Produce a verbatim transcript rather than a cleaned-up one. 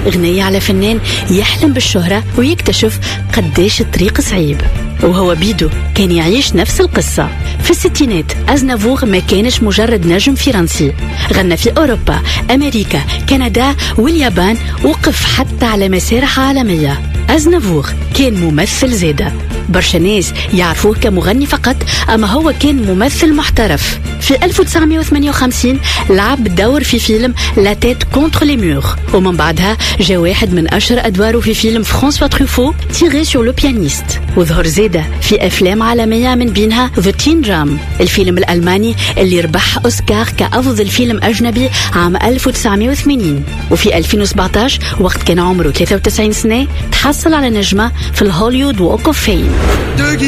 غنية على فنان يحلم بالشهرة ويكتشف قديش الطريق صعيب، وهو بيدو كان يعيش نفس القصة. في الستينات أزنافور ما كانش مجرد نجم فرنسي، غنى في أوروبا، أمريكا، كندا واليابان، وقف حتى على مسارح عالمية. أزنافور كان ممثل زادة، برشا ناس يعرفوه كمغني فقط، أما هو كان ممثل محترف. في ألف وتسعمائة وثمانية وخمسين لعب دور في فيلم لا تيت كونتر لي مور، ومن بعدها جاء واحد من أشهر أدواره في فيلم فرانسوا تروفو تيغي سور لو بيانيست، وظهر زادة في أفلام عالمية من بينها ذا تين درام، الفيلم الألماني اللي ربح أوسكار كأفضل فيلم أجنبي عام ألف وتسعمائة وثمانين. وفي ألفين وسبعة عشر وقت كان عمره ثلاثة وتسعين سنة تحصل على نجمة في الهوليوود ووك اوف فيم.